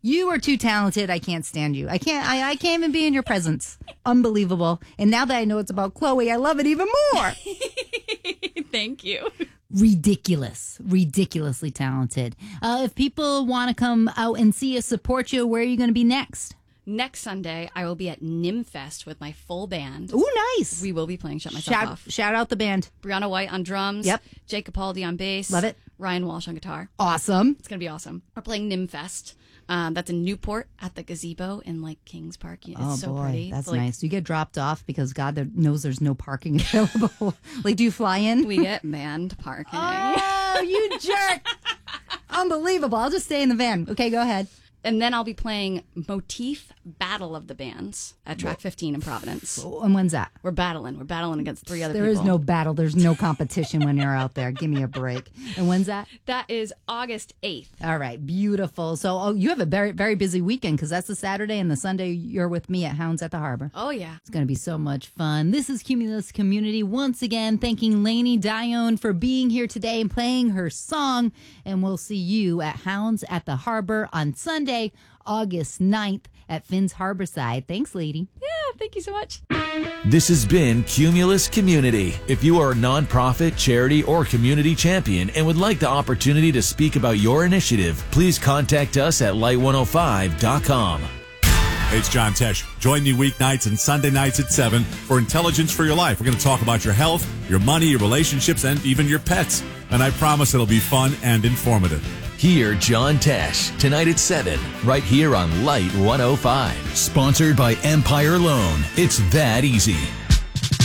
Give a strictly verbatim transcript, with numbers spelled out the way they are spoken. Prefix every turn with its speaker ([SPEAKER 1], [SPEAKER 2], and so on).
[SPEAKER 1] You are too talented. I can't stand you. I can't. I, I can't even be in your presence. Unbelievable. And now that I know it's about Chloe, I love it even more.
[SPEAKER 2] Thank you.
[SPEAKER 1] Ridiculous. Ridiculously talented. Uh, if people want to come out and see us, support you, where are you going to be next?
[SPEAKER 2] Next Sunday, I will be at Nimfest with my full band.
[SPEAKER 1] Ooh, nice.
[SPEAKER 2] We will be playing Shut Myself
[SPEAKER 1] Shout,
[SPEAKER 2] Off.
[SPEAKER 1] shout out the band.
[SPEAKER 2] Brianna White on drums.
[SPEAKER 1] Yep.
[SPEAKER 2] Jake Capaldi on bass.
[SPEAKER 1] Love it.
[SPEAKER 2] Ryan Walsh on guitar.
[SPEAKER 1] Awesome.
[SPEAKER 2] It's going to be awesome. We're playing Nimfest. Um, that's in Newport at the gazebo in like Kings Park. It's
[SPEAKER 1] oh,
[SPEAKER 2] so
[SPEAKER 1] boy.
[SPEAKER 2] pretty.
[SPEAKER 1] That's
[SPEAKER 2] like,
[SPEAKER 1] nice. Do you get dropped off because God there knows there's no parking available? Like, do you fly in?
[SPEAKER 2] We get manned parking.
[SPEAKER 1] Oh, you jerk. Unbelievable. I'll just stay in the van. Okay, go ahead.
[SPEAKER 2] And then I'll be playing Motif Battle of the Bands at Track fifteen in Providence.
[SPEAKER 1] Oh, and when's that?
[SPEAKER 2] We're battling. We're battling against three other
[SPEAKER 1] There
[SPEAKER 2] people.
[SPEAKER 1] is no battle. There's no competition when you're out there. Give me a break. And when's that?
[SPEAKER 2] That is August eighth.
[SPEAKER 1] All right. Beautiful. So oh, you have a very, very busy weekend because that's the Saturday and the Sunday you're with me at Hounds at the Harbor.
[SPEAKER 2] Oh, yeah.
[SPEAKER 1] It's going to be so much fun. This is Cumulus Community once again thanking Lainey Dione for being here today and playing her song. And we'll see you at Hounds at the Harbor on Sunday, August ninth at Finn's Harborside. Thanks, lady.
[SPEAKER 2] Yeah, thank you so much.
[SPEAKER 3] This has been Cumulus Community. If you are a nonprofit, charity, or community champion and would like the opportunity to speak about your initiative, please contact us at light one oh five dot com.
[SPEAKER 4] Hey, it's John Tesh. Join me weeknights and Sunday nights at seven for Intelligence for Your Life. We're going to talk about your health, your money, your relationships, and even your pets. And I promise it'll be fun and informative.
[SPEAKER 3] Hear John Tesh tonight at seven, right here on Light one oh five. Sponsored by Empire Loan. It's that easy.